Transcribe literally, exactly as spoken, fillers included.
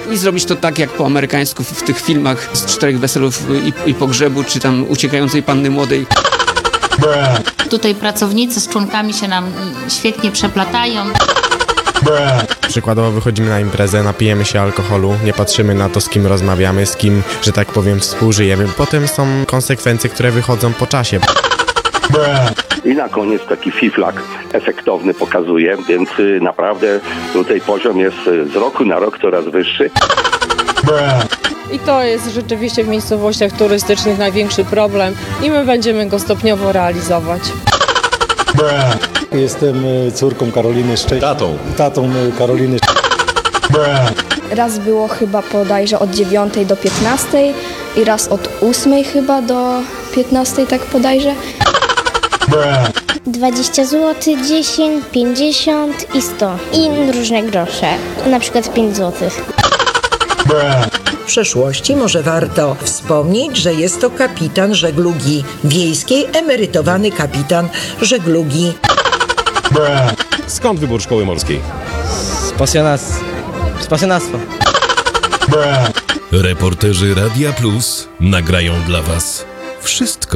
i zrobić to tak jak po amerykańsku w tych filmach z Czterech Weselów i, i Pogrzebu, czy tam Uciekającej Panny Młodej. Tutaj pracownicy z członkami się nam świetnie przeplatają. Przykładowo wychodzimy na imprezę, napijemy się alkoholu, nie patrzymy na to, z kim rozmawiamy, z kim, że tak powiem, współżyjemy. Potem są konsekwencje, które wychodzą po czasie. I na koniec taki fiflak efektowny pokazuje, więc naprawdę tutaj poziom jest z roku na rok coraz wyższy. I to jest rzeczywiście w miejscowościach turystycznych największy problem i my będziemy go stopniowo realizować. Jestem córką Karoliny Szczęśliwej. Tatą. Tatą Karoliny. Raz było chyba bodajże od dziewiątej do piętnastej i raz od ósmej chyba do piętnastej, tak bodajże. dwadzieścia złotych, dziesięć, pięćdziesiąt i sto. I różne grosze, na przykład pięć złotych. W przeszłości może warto wspomnieć, że jest to kapitan żeglugi wiejskiej, emerytowany kapitan żeglugi. Skąd wybór szkoły morskiej? Z pasjonac... Z pasjonactwa. Reporterzy Radia Plus nagrają dla Was wszystko.